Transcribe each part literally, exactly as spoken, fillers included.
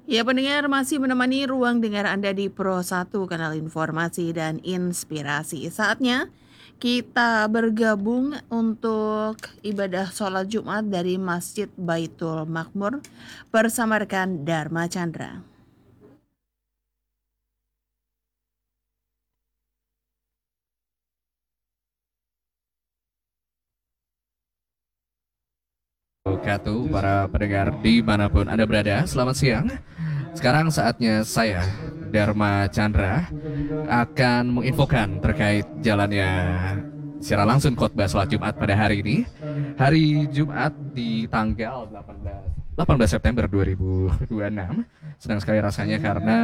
Ya pendengar masih menemani ruang dengar Anda di Pro satu Kanal Informasi dan Inspirasi. Saatnya kita bergabung untuk ibadah sholat Jumat dari Masjid Baitul Makmur bersama rekan Dharma Chandra. Wabarakatuh, para pendengar dimanapun Anda berada, selamat siang. Sekarang saatnya saya, Dharma Chandra, akan menginfokan terkait jalannya secara langsung khotbah sholat Jumat pada hari ini. Hari Jumat di tanggal delapan belas, delapan belas September dua ribu dua puluh enam. Senang sekali rasanya karena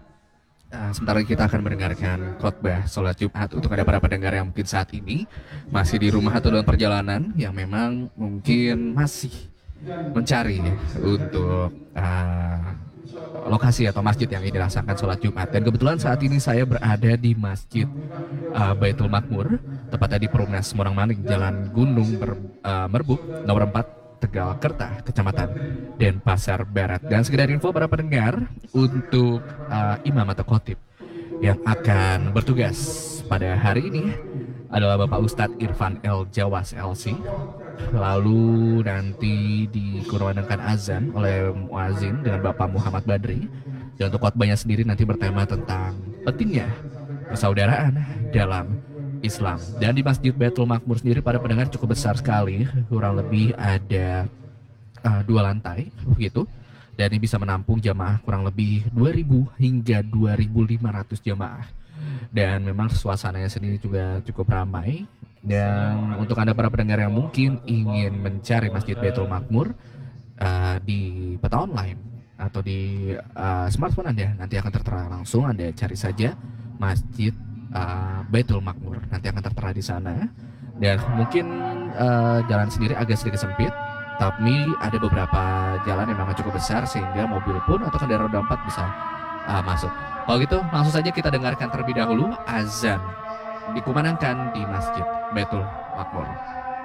Uh, sebentar lagi kita akan mendengarkan khotbah sholat Jumat untuk ada para pendengar yang mungkin saat ini masih di rumah atau dalam perjalanan yang memang mungkin masih mencari untuk uh, lokasi atau masjid yang ingin dirasakan sholat Jumat. Dan kebetulan saat ini saya berada di Masjid uh, Baitul Makmur, tepatnya di Perumnas Morang Maning, Jalan Gunung Ber, uh, Merbuk, nomor empat, Tegal Kerta, Kecamatan Denpasar Barat. Dan sekedar info para pendengar untuk uh, imam atau khotib yang akan bertugas pada hari ini adalah Bapak Ustadz Irfan L. Jawas L C. Lalu nanti dikumandangkan azan oleh muazin dengan Bapak Muhammad Badri. Dan untuk khotbahnya sendiri nanti bertema tentang pentingnya persaudaraan dalam Islam. Dan di Masjid Baitul Makmur sendiri pada pendengar cukup besar sekali, kurang lebih ada uh, dua lantai begitu. Dan ini bisa menampung jamaah kurang lebih dua ribu hingga dua ribu lima ratus jamaah. Dan memang suasananya sendiri juga cukup ramai. Dan untuk Anda para pendengar yang mungkin ingin mencari Masjid Baitul Makmur uh, di peta online atau di uh, smartphone Anda, nanti akan tertera langsung. Anda cari saja Masjid uh, Baitul Makmur, nanti akan tertera di sana. Dan mungkin uh, jalan sendiri agak sedikit sempit, tapi ada beberapa jalan yang memang cukup besar sehingga mobil pun atau kendaraan roda empat bisa uh, masuk. Kalau gitu langsung saja kita dengarkan terlebih dahulu azan dikumandangkan di Masjid Baitul Makmur.